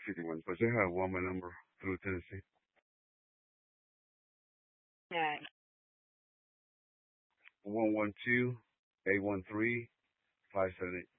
51. But you have one my number through Tennessee. Okay. 112 813 578.